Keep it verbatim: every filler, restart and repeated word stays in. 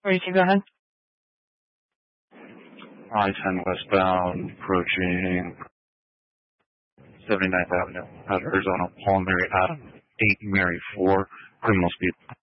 Or you can go ahead. I ten westbound, approaching seventy-ninth Avenue, out of Arizona, Paul Mary Adam, eight Mary four, criminal speed.